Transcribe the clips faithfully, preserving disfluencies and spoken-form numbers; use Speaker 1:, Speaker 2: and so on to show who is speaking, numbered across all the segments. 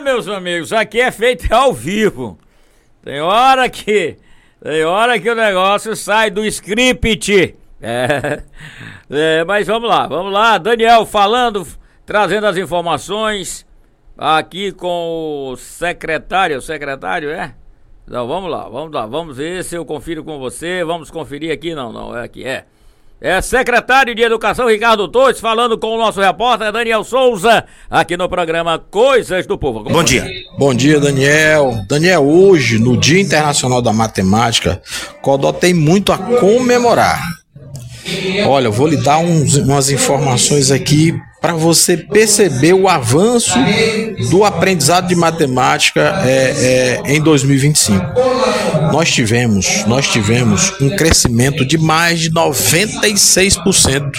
Speaker 1: meus amigos, aqui é feito ao vivo. Tem hora que, tem hora que o negócio sai do script. É, é, mas vamos lá, vamos lá. Daniel falando, trazendo as informações aqui com o secretário. O secretário é? Não, vamos lá, vamos lá, vamos ver se eu confiro com você. Vamos conferir aqui, não, não, é aqui, é. É secretário de Educação Ricardo Torres falando com o nosso repórter Daniel Souza aqui no programa Coisas do Povo.
Speaker 2: Bom dia. Bom dia, Daniel. Daniel, hoje, no Dia Internacional da Matemática, Codó tem muito a comemorar. Olha, eu vou lhe dar uns, umas informações aqui para você perceber o avanço do aprendizado de matemática é, é, em dois mil e vinte e cinco. Nós tivemos, nós tivemos um crescimento de mais de noventa e seis por cento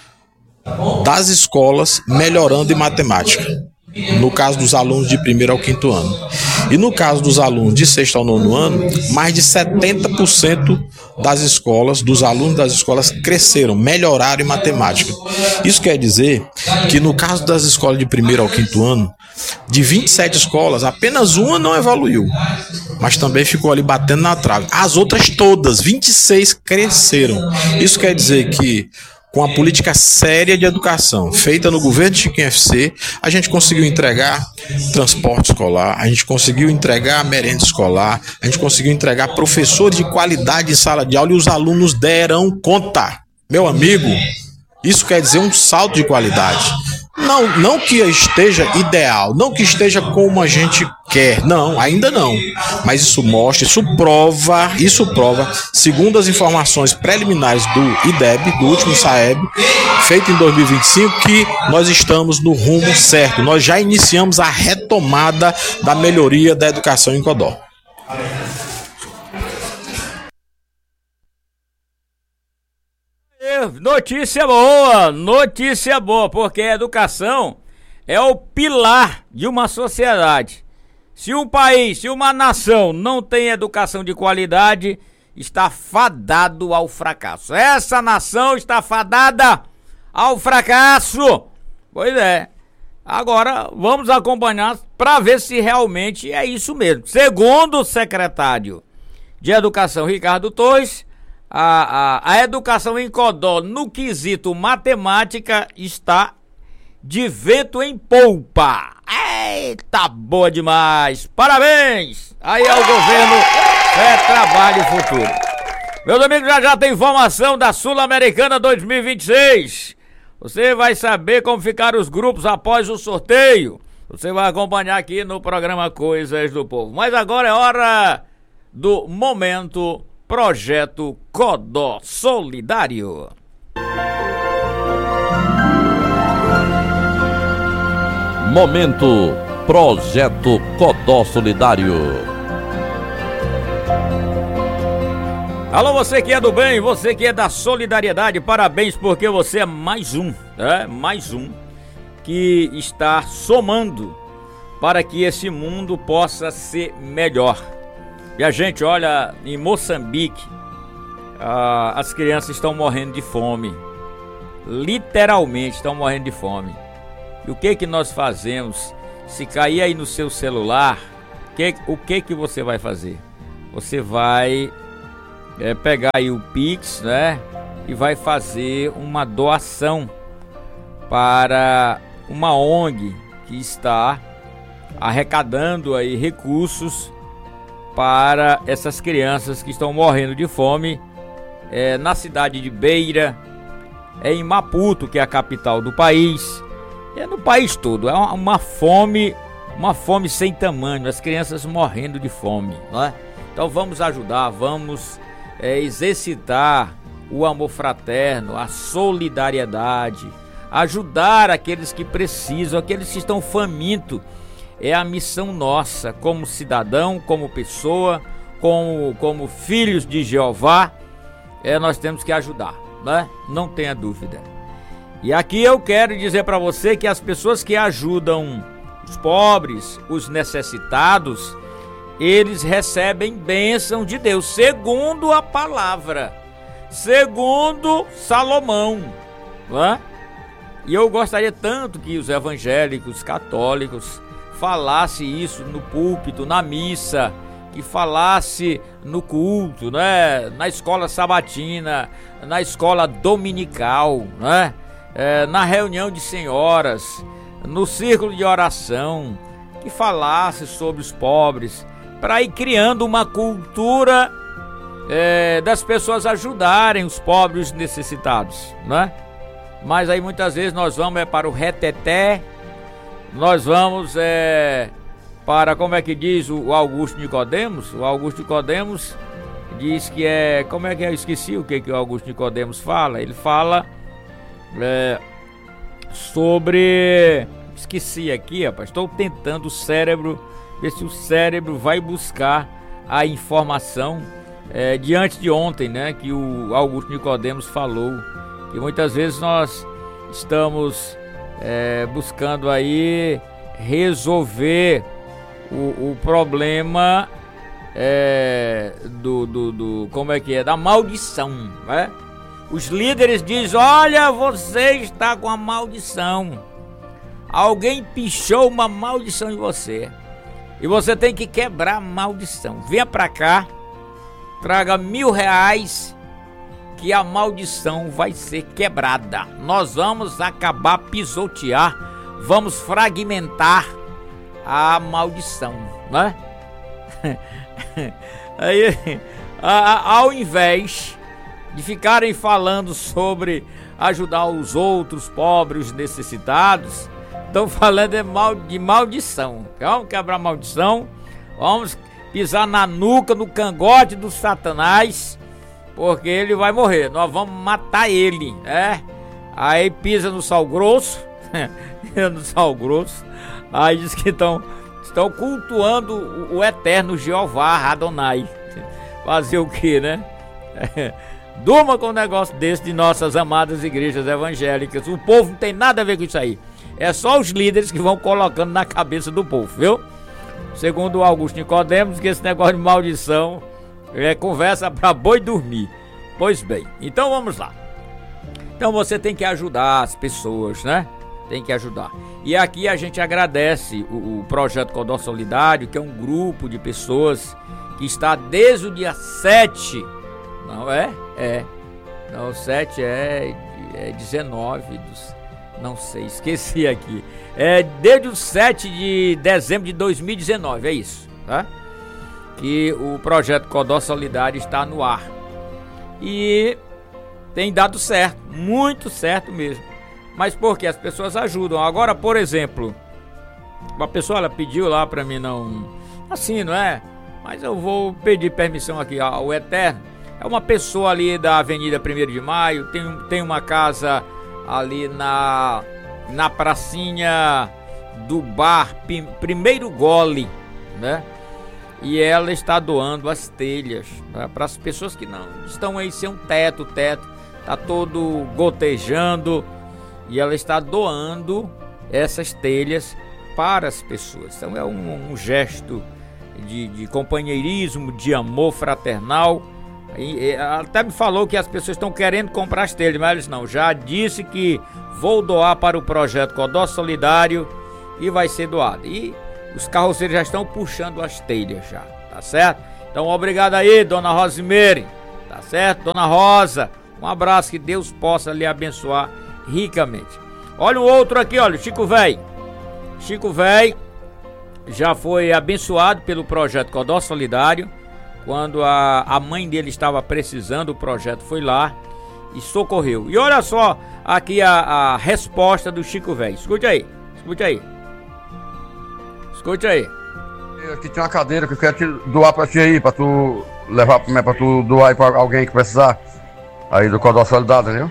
Speaker 2: das escolas melhorando em matemática. No caso dos alunos de primeiro ao quinto ano. E no caso dos alunos de sexto ao nono ano, mais de setenta por cento das escolas, dos alunos das escolas cresceram, melhoraram em matemática. Isso quer dizer que no caso das escolas de primeiro ao quinto ano, de vinte e sete escolas, apenas uma não evoluiu, mas também ficou ali batendo na trave. As outras todas, vinte e seis, cresceram. Isso quer dizer que com a política séria de educação feita no governo de Chiquinho F C, a gente conseguiu entregar transporte escolar, a gente conseguiu entregar merenda escolar, a gente conseguiu entregar professores de qualidade em sala de aula e os alunos deram conta. Meu amigo, isso quer dizer um salto de qualidade. Não, não que esteja ideal, não que esteja como a gente quer, não, ainda não. Mas isso mostra, isso prova, isso prova, segundo as informações preliminares do I D E B, do último SAEB, feito em dois mil e vinte e cinco, que nós estamos no rumo certo. Nós já iniciamos a retomada da melhoria da educação em Codó.
Speaker 1: Notícia boa, notícia boa, porque a educação é o pilar de uma sociedade. Se um país, se uma nação não tem educação de qualidade, está fadado ao fracasso. Essa nação está fadada ao fracasso. Pois é. Agora vamos acompanhar para ver se realmente é isso mesmo. Segundo o secretário de Educação, Ricardo Torres, A, a, a educação em Codó, no quesito matemática, está de vento em polpa. Eita, boa demais! Parabéns! Aí é o governo é Trabalho e Futuro. Meus amigos, já já tem informação da Sul-Americana dois mil e vinte e seis. Você vai saber como ficaram os grupos após o sorteio. Você vai acompanhar aqui no programa Coisas do Povo. Mas agora é hora do momento Projeto Codó Solidário.
Speaker 3: Momento Projeto Codó Solidário.
Speaker 1: Alô, você que é do bem, você que é da solidariedade, parabéns, porque você é mais um, é mais um que está somando para que esse mundo possa ser melhor. E a gente olha, em Moçambique, ah, as crianças estão morrendo de fome. Literalmente estão morrendo de fome. E o que que nós fazemos? Se cair aí no seu celular, que, o que que você vai fazer? Você vai é, pegar aí o Pix, né? E vai fazer uma doação para uma O N G que está arrecadando aí recursos para essas crianças que estão morrendo de fome é, na cidade de Beira, é em Maputo, que é a capital do país, é no país todo. É uma, uma fome, uma fome sem tamanho, as crianças morrendo de fome, não é? Então vamos ajudar, vamos é, exercitar o amor fraterno, a solidariedade, ajudar aqueles que precisam, aqueles que estão famintos. É a missão nossa, como cidadão, como pessoa, como, como filhos de Jeová, é, nós temos que ajudar, né? Não tenha dúvida. E aqui eu quero dizer para você que as pessoas que ajudam os pobres, os necessitados, eles recebem bênção de Deus, segundo a palavra, segundo Salomão, né? E eu gostaria tanto que os evangélicos, católicos, falasse isso no púlpito, na missa, que falasse no culto, né? Na escola sabatina, na escola dominical, né? É, na reunião de senhoras, no círculo de oração, que falasse sobre os pobres, para ir criando uma cultura é, das pessoas ajudarem os pobres necessitados, né? Mas aí muitas vezes nós vamos é, para o reteté, nós vamos é, para, como é que diz o Augusto Nicodemos? O Augusto Nicodemos diz que é, como é que é? Eu esqueci o que, que o Augusto Nicodemos fala. Ele fala é, sobre, esqueci aqui, rapaz, estou tentando o cérebro, ver se o cérebro vai buscar a informação é, de antes de ontem, né, que o Augusto Nicodemos falou, que muitas vezes nós estamos é, buscando aí resolver o, o problema é, do, do, do, como é que é, da maldição, né? Os líderes dizem, olha, você está com a maldição, alguém pichou uma maldição em você, e você tem que quebrar a maldição. Venha pra cá, traga mil reais, que a maldição vai ser quebrada. Nós vamos acabar pisotear, vamos fragmentar a maldição, né? Aí, a, a, ao invés de ficarem falando sobre ajudar os outros pobres necessitados, estão falando de, mal, de maldição. Vamos quebrar a maldição, vamos pisar na nuca, no cangote do Satanás, porque ele vai morrer, nós vamos matar ele, né? Aí pisa no sal grosso, no sal grosso, aí diz que estão estão cultuando o, o eterno Jeová Adonai. Fazer o que, né? Durma com um negócio desse de nossas amadas igrejas evangélicas. O povo não tem nada a ver com isso aí. É só os líderes que vão colocando na cabeça do povo, viu? Segundo o Augusto Nicodemos, que esse negócio de maldição é conversa para boi dormir. Pois bem, então vamos lá. Então você tem que ajudar as pessoas, né? Tem que ajudar. E aqui a gente agradece o, o Projeto Codó Solidário, que é um grupo de pessoas que está desde o dia sete. Não é? É. Não, sete é, é dezenove dos... Não sei, esqueci aqui. É desde o sete de dezembro de dois mil e dezenove, é isso, tá? Que o Projeto Codó Solidário está no ar. E tem dado certo, muito certo mesmo. Mas porque as pessoas ajudam. Agora, por exemplo, uma pessoa ela pediu lá para mim não... Assim, não é? Mas eu vou pedir permissão aqui ao Eterno. É uma pessoa ali da Avenida primeiro de Maio, tem, tem uma casa ali na, na pracinha do bar Primeiro Gole, né? E ela está doando as telhas, né, para as pessoas que não estão aí sem um teto, o teto está todo gotejando, e ela está doando essas telhas para as pessoas. Então é um, um gesto de, de companheirismo, de amor fraternal. E, ela até me falou que as pessoas estão querendo comprar as telhas, mas eles não, já disse que vou doar para o Projeto Codó Solidário e vai ser doado. E os carroceiros já estão puxando as telhas já, tá certo? Então obrigado aí, dona Rosimeire, tá certo? Dona Rosa, um abraço, que Deus possa lhe abençoar ricamente. Olha o outro aqui, olha, Chico Véi. Chico Véi já foi abençoado pelo Projeto Codó Solidário. Quando a, a mãe dele estava precisando, o projeto foi lá e socorreu. E olha só aqui a, a resposta do Chico Véi. Escute aí, escute aí. Escute aí.
Speaker 4: Aqui tem uma cadeira que eu quero te doar pra ti aí, pra tu levar pra tu doar aí pra alguém que precisar. Aí do Codó Solidário, entendeu?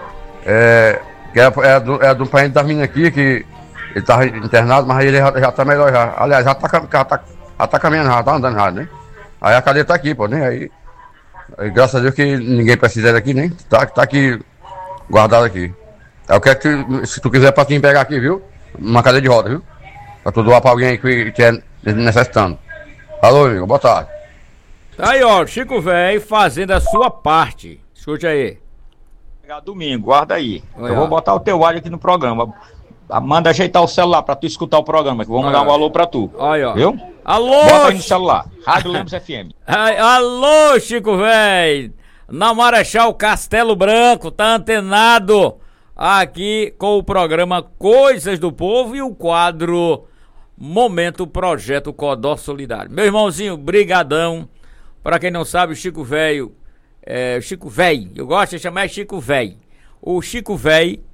Speaker 4: É, é, é, do, é do parente das meninas aqui, que ele tava internado, mas aí ele já, já tá melhor já. Aliás, já tá, já tá, já tá caminhando, já tá andando já, né? Aí a cadeira tá aqui, pô, né? Aí, aí graças a Deus que ninguém precisa dela aqui, né? Tá, tá aqui, guardado aqui. Aí eu quero que tu, se tu quiser pra quem pegar aqui, viu? Uma cadeira de roda, viu? Pra tu doar pra alguém que, que é necessitando. Alô, amigo, boa tarde.
Speaker 1: Tá aí, ó, Chico Véi fazendo a sua parte. Escute aí.
Speaker 5: Domingo, guarda aí.
Speaker 1: Oi,
Speaker 5: eu
Speaker 1: ó.
Speaker 5: vou botar o teu áudio aqui no programa. manda ajeitar o celular pra tu escutar o programa, que eu vou mandar
Speaker 1: Ah.
Speaker 5: um alô pra tu.
Speaker 1: Olha, ó.
Speaker 5: Viu?
Speaker 1: Alô!
Speaker 5: Bota aí no celular. Rádio Lemos F M.
Speaker 1: Ai, alô, Chico Véi! Na Marechal Castelo Branco, tá antenado aqui com o programa Coisas do Povo e o quadro Momento Projeto Codó Solidário. Meu irmãozinho, brigadão. Pra quem não sabe, o Chico Velho, é, Chico Véi, eu gosto de chamar Chico Véi. O Chico Véi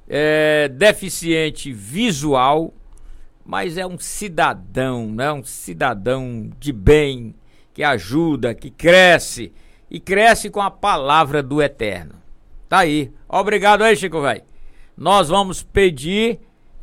Speaker 1: é deficiente visual, mas é um cidadão, né? Um cidadão de bem, que ajuda, que cresce, e cresce com a palavra do Eterno. Tá aí. Obrigado aí, Chico Véi. Nós vamos pedir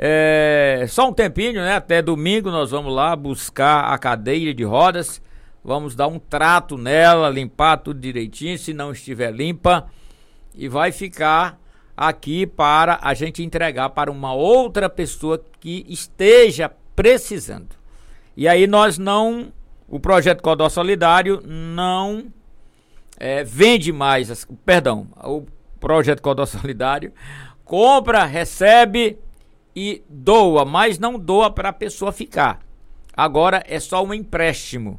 Speaker 1: é, só um tempinho, né? Até domingo nós vamos lá buscar a cadeira de rodas, vamos dar um trato nela, limpar tudo direitinho, se não estiver limpa, e vai ficar aqui para a gente entregar para uma outra pessoa que esteja precisando. E aí nós não, o Projeto Codó Solidário não é, vende mais, as, perdão, o Projeto Codó Solidário compra, recebe e doa, mas não doa para a pessoa ficar. Agora é só um empréstimo.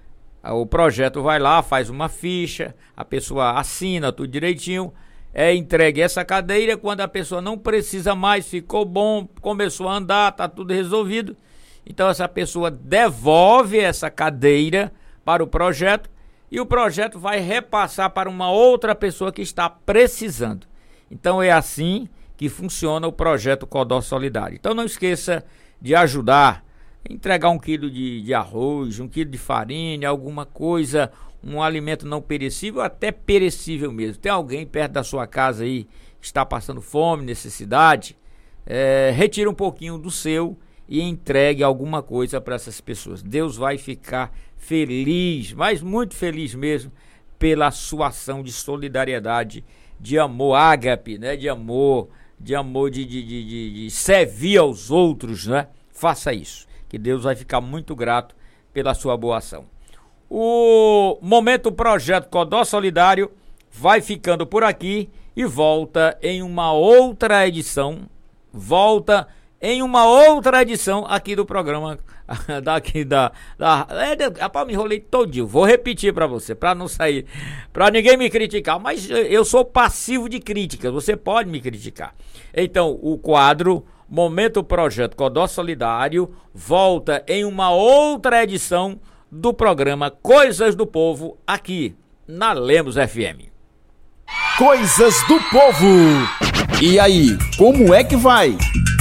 Speaker 1: O projeto vai lá, faz uma ficha, a pessoa assina tudo direitinho, é entregue essa cadeira. Quando a pessoa não precisa mais, ficou bom, começou a andar, tá tudo resolvido, então essa pessoa devolve essa cadeira para o projeto e o projeto vai repassar para uma outra pessoa que está precisando. Então é assim que funciona o Projeto Codó Solidário. Então não esqueça de ajudar, entregar um quilo de, de arroz, um quilo de farinha, alguma coisa, um alimento não perecível, até perecível mesmo. Tem alguém perto da sua casa aí que está passando fome, necessidade, é, retira um pouquinho do seu e entregue alguma coisa para essas pessoas. Deus vai ficar feliz, mas muito feliz mesmo, pela sua ação de solidariedade, de amor ágape, né? De amor, de amor de, de, de, de, de servir aos outros, né? Faça isso, que Deus vai ficar muito grato pela sua boa ação. O Momento Projeto Codó Solidário vai ficando por aqui e volta em uma outra edição, volta em uma outra edição aqui do programa, daqui da... da é, rapaz, me enrolei todinho, vou repetir pra você, pra não sair, pra ninguém me criticar, mas eu sou passivo de críticas, você pode me criticar. Então, o quadro Momento Projeto Codó Solidário volta em uma outra edição do programa Coisas do Povo, aqui na Lemos F M.
Speaker 6: Coisas do Povo. E aí, como é que vai?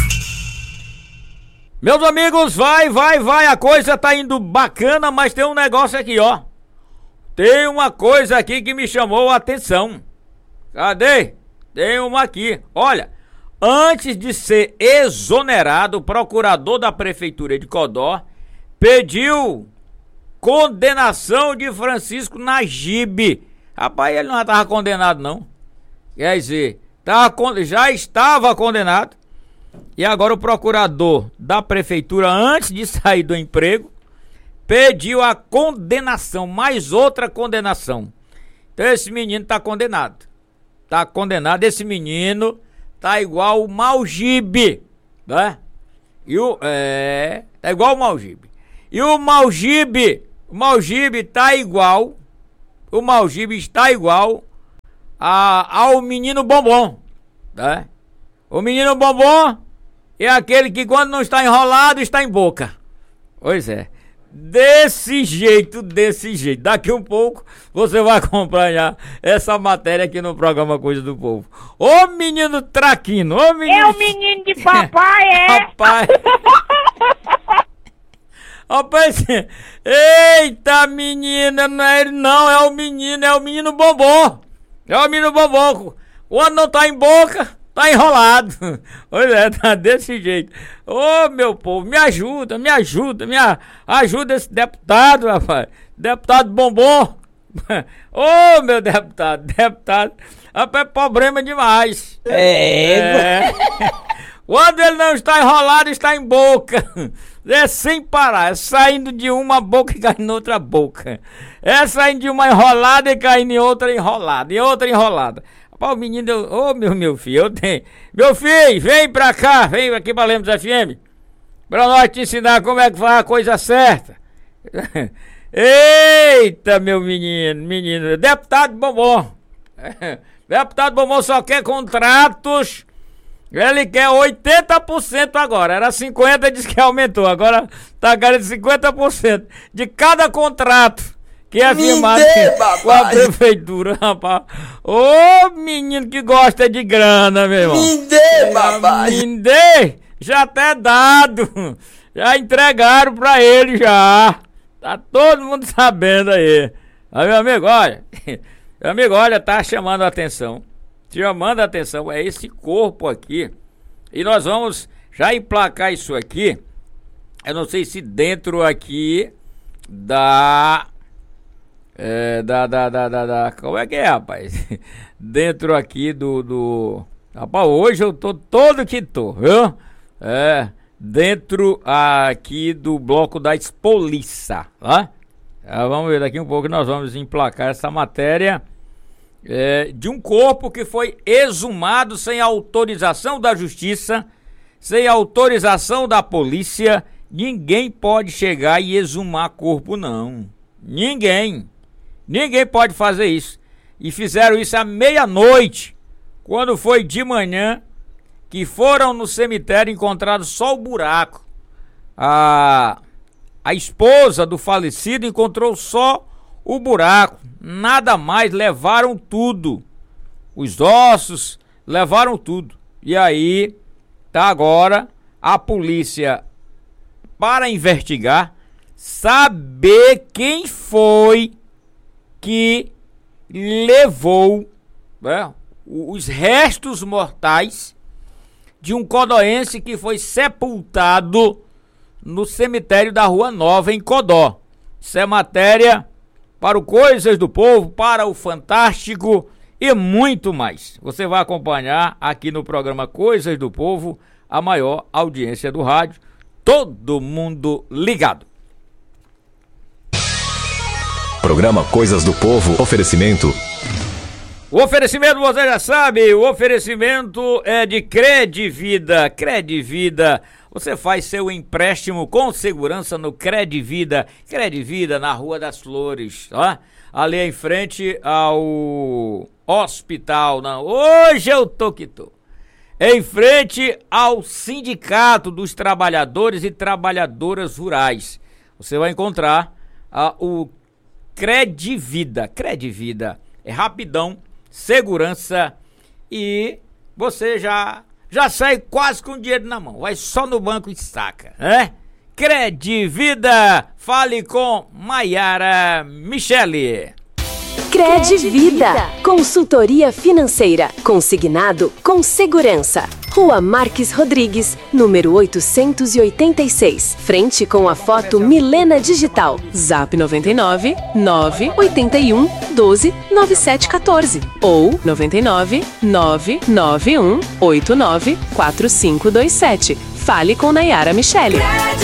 Speaker 1: Meus amigos, vai, vai, vai, a coisa tá indo bacana, mas tem um negócio aqui, ó. Tem uma coisa aqui que me chamou a atenção. Cadê? Tem uma aqui, olha. Antes de ser exonerado, o procurador da Prefeitura de Codó pediu condenação de Francisco Najib. Rapaz, ele não estava condenado, não. Quer dizer, tava, já estava condenado. E agora o procurador da Prefeitura, antes de sair do emprego, pediu a condenação, mais outra condenação. Então esse menino está condenado. Está condenado, esse menino... Tá igual o Malgib, né? E o, é, tá igual o Malgib. E o Malgib, o Malgib tá igual, o Malgib está igual a, ao menino bombom, né? O menino bombom é aquele que quando não está enrolado, está em boca. Pois é. Desse jeito, desse jeito. Daqui um pouco você vai acompanhar essa matéria aqui no programa Coisa do Povo. Ô menino traquino, ô menino...
Speaker 7: É o menino de papai, é?
Speaker 1: Rapaz... Rapaz, eita menina, não é ele não, é o menino, é o menino bombom. É o menino bombom. Quando não tá em boca, tá enrolado. Pois é, tá desse jeito. Ô oh, meu povo, me ajuda, me ajuda, me ajuda esse deputado, rapaz. Deputado bombom. Ô oh, meu deputado, deputado. Rapaz, é problema demais.
Speaker 6: É.
Speaker 1: é. Quando ele não está enrolado, está em boca. É sem parar, é saindo de uma boca e caindo em outra boca. É saindo de uma enrolada e caindo em outra enrolada, e outra enrolada. Rapaz, o menino deu. Ô, oh, meu, meu filho, eu tenho. Meu filho, vem pra cá, vem aqui pra Lemos F M. Pra nós te ensinar como é que faz a coisa certa. Eita, meu menino, menino. Deputado Bombom. Deputado Bombom só quer contratos. Ele quer oitenta por cento agora. Era cinquenta por cento, disse que aumentou. Agora tá querendo cinquenta por cento de cada contrato que é firmado com a prefeitura, rapaz. Ô, menino que gosta de grana, meu irmão.
Speaker 2: Me dê, papai.
Speaker 1: Me dê. Já até dado. Já entregaram pra ele já. Tá todo mundo sabendo aí. Aí, meu amigo, olha. Meu amigo, olha, tá chamando a atenção. Chamando a atenção, é esse corpo aqui. E nós vamos já emplacar isso aqui. Eu não sei se dentro aqui da... É, da, da, da, da, da... Como é que é, rapaz? Dentro aqui do... do... Rapaz, hoje eu tô todo que tô, viu? É... Dentro aqui do bloco da Expoliça, tá? Ah, vamos ver daqui um pouco, nós vamos emplacar essa matéria é, de um corpo que foi exumado sem autorização da justiça, sem autorização da polícia. Ninguém pode chegar e exumar corpo, não. Ninguém. Ninguém pode fazer isso. E fizeram isso à meia-noite, quando foi de manhã, que foram no cemitério e encontraram só o buraco. A, a esposa do falecido encontrou só o buraco, nada mais, levaram tudo. Os ossos, levaram tudo. E aí, tá agora a polícia para investigar, saber quem foi que levou, né, os restos mortais de um codoense que foi sepultado no cemitério da Rua Nova, em Codó. Isso é matéria para o Coisas do Povo, para o Fantástico e muito mais. Você vai acompanhar aqui no programa Coisas do Povo, a maior audiência do rádio. Todo mundo ligado.
Speaker 8: Programa Coisas do Povo, oferecimento...
Speaker 1: O oferecimento, você já sabe, o oferecimento é de Credivida. Credivida, você faz seu empréstimo com segurança no Credivida. Credivida na Rua das Flores, ó, ali em frente ao hospital, não, hoje eu tô que tô. Em frente ao Sindicato dos Trabalhadores e Trabalhadoras Rurais. Você vai encontrar ah, o Credivida. Credivida é rapidão, segurança e você já já sai quase com dinheiro na mão. Vai só no banco e saca, né? Credivida, fale com Maiara Michele.
Speaker 9: Credivida, consultoria financeira, consignado com segurança. Rua Marques Rodrigues, número oitocentos e oitenta e seis, frente com a foto Milena Digital. Zap noventa e nove, nove oito um, doze, nove sete um quatro ou noventa e nove, nove nove um, oito nove quatro cinco dois sete. Fale com Nayara Michele.